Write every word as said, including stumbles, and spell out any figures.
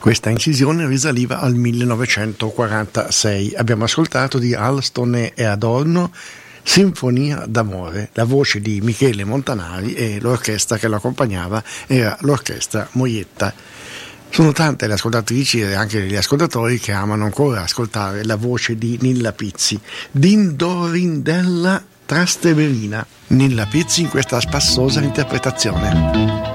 Questa incisione risaliva al millenovecentoquarantasei. Abbiamo ascoltato di Halston e Adorno Sinfonia d'amore, la voce di Michele Montanari, e l'orchestra che lo accompagnava era l'orchestra Moietta. Sono tante le ascoltatrici e anche gli ascoltatori che amano ancora ascoltare la voce di Nilla Pizzi, Dindorindella Trasteverina. Nilla Pizzi in questa spassosa interpretazione.